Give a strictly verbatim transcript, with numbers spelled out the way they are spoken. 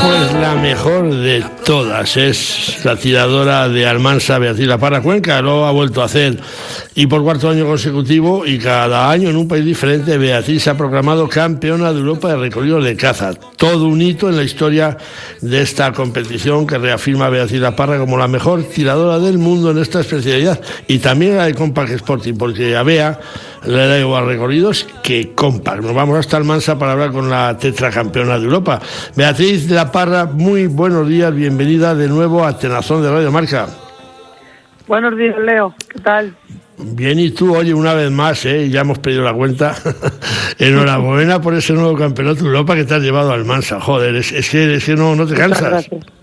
Pues la mejor de todas es la tiradora de Almansa, Beatriz La Parra. Cuenca lo ha vuelto a hacer y por cuarto año consecutivo, y cada año en un país diferente, Beatriz se ha proclamado campeona de Europa de recorridos de caza. Todo un hito en la historia de esta competición que reafirma a Beatriz La Parra como la mejor tiradora del mundo en esta especialidad, y también la de Compact Sporting, porque a Bea le da igual recorridos que Compact. Nos vamos hasta Almansa para hablar con la tetracampeona de Europa. Beatriz La Parra, muy buenos días, bienvenida de nuevo a Tenazón de Radio Marca. Buenos días, Leo, ¿qué tal? Bien, y tú, oye, una vez más, ¿eh? Ya hemos perdido la cuenta. Enhorabuena por ese nuevo campeonato de Europa que te has llevado a Almansa. Joder, es, es que, es que no, no te cansas.